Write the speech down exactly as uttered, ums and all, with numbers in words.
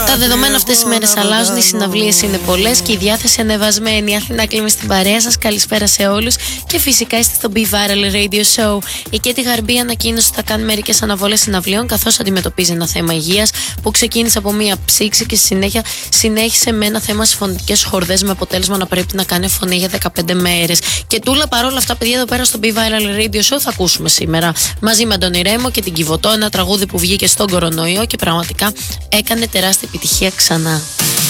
Τα δεδομένα αυτές τις μέρες αλλάζουν, οι συναυλίες είναι πολλές και η διάθεση ανεβασμένη. Αθηνά Κλίμη στην παρέα σας, καλησπέρα σε όλους. Και φυσικά είστε στο Be Viral Radio Show. Η Κέτι Γαρμπή ανακοίνωσε ότι θα κάνει μερικές αναβολές συναυλίων, καθώς αντιμετωπίζει ένα θέμα υγείας που ξεκίνησε από μία ψήξη και στη συνέχεια συνέχισε με ένα θέμα στις φωνικές χορδές, με αποτέλεσμα να πρέπει να κάνει φωνή για δεκαπέντε μέρες. Και τούλα παρόλα αυτά, παιδιά, εδώ πέρα στο Be Viral Radio Show θα ακούσουμε σήμερα μαζί με τον Ιρέμο και την Κιβωτό, ένα τραγούδι που βγήκε στον κορονοϊό και πραγματικά έκανε τεράστια επιτυχία ξανά.